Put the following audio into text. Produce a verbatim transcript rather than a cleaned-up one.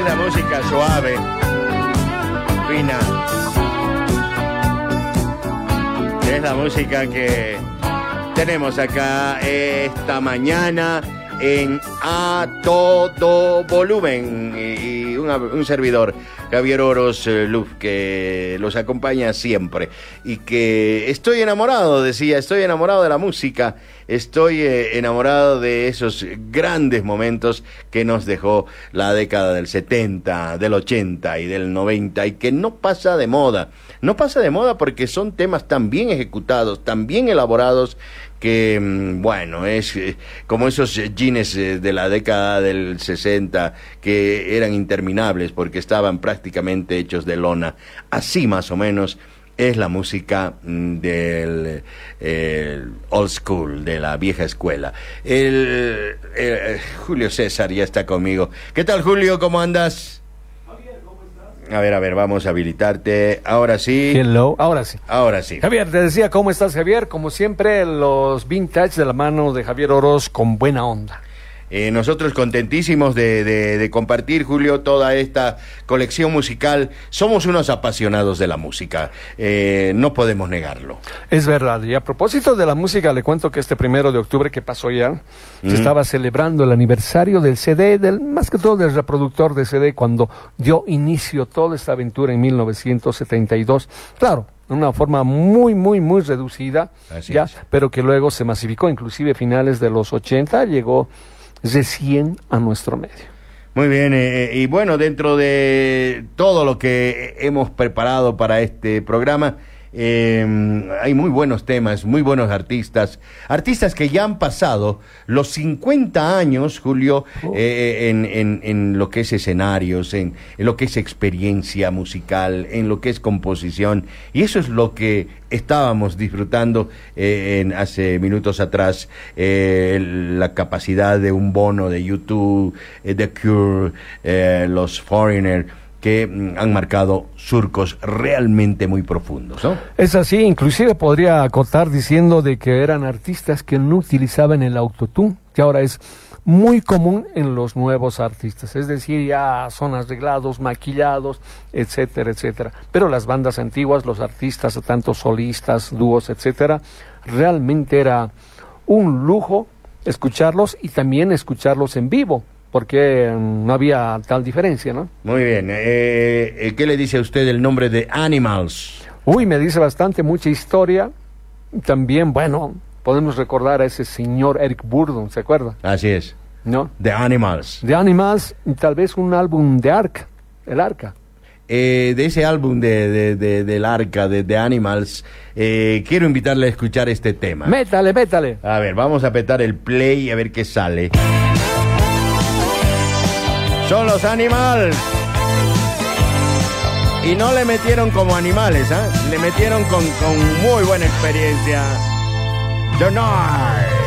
esa música suave, fina. Es la música que tenemos acá esta mañana en A Todo Volumen. Y una, un servidor, Javier Oros Luz, que los acompaña siempre. Y que estoy enamorado, decía, estoy enamorado de la música. Estoy eh, enamorado de esos grandes momentos que nos dejó la década del setenta, del ochenta y del noventa, y que no pasa de moda. No pasa de moda porque son temas tan bien ejecutados, tan bien elaborados, que, bueno, es eh, como esos jeans eh, de la década del sesenta que eran interminables porque estaban prácticamente hechos de lona. Así más o menos es la música del eh, old school, de la vieja escuela. El, el, Julio César ya está conmigo. ¿Qué tal, Julio? ¿Cómo andas? Javier, ¿cómo estás? A ver, a ver, vamos a habilitarte. Ahora sí. Hello, ahora sí. Ahora sí. Javier, te decía, ¿cómo estás, Javier? Como siempre, los vintage de la mano de Javier Oros con buena onda. Eh, nosotros contentísimos de, de, de compartir, Julio, toda esta colección musical. Somos unos apasionados de la música, eh, no podemos negarlo. Es verdad, y a propósito de la música, le cuento que este primero de octubre que pasó ya, mm. se estaba celebrando el aniversario del C D, del, más que todo del reproductor de C D, cuando dio inicio toda esta aventura en mil novecientos setenta y dos. Claro, de una forma muy, muy, muy reducida, Así ya, es. pero que luego se masificó, inclusive a finales de los ochenta llegó recién a nuestro medio. Muy bien, eh, y bueno, dentro de todo lo que hemos preparado para este programa, eh, hay muy buenos temas, muy buenos artistas, artistas que ya han pasado los cincuenta años, Julio, Oh. eh, en, en, en lo que es escenarios, en, en lo que es experiencia musical, en lo que es composición, y eso es lo que estábamos disfrutando eh, en, hace minutos atrás, eh, la capacidad de un Bono de YouTube, eh, The Cure, eh, los Foreigner, que mm, han marcado surcos realmente muy profundos, ¿no? Es así, inclusive podría acotar diciendo de que eran artistas que no utilizaban el autotune, que ahora es muy común en los nuevos artistas, es decir, ya son arreglados, maquillados, etcétera, etcétera. Pero las bandas antiguas, los artistas, tanto solistas, dúos, etcétera, realmente era un lujo escucharlos y también escucharlos en vivo, porque no había tal diferencia, ¿no? Muy bien. Eh, ¿Qué le dice a usted el nombre de Animals? Uy, me dice bastante, mucha historia. También, bueno, podemos recordar a ese señor Eric Burdon, ¿se acuerda? Así es. ¿No? The Animals. De Animals, y tal vez un álbum de Arca, el Arca. Eh, de ese álbum de, de, de, del Arca, de The Animals, eh, quiero invitarle a escuchar este tema. Métale, métale. A ver, vamos a apretar el play y a ver qué sale. Son los Animals. Y no le metieron como animales, ¿eh? Le metieron con, con muy buena experiencia. The Night.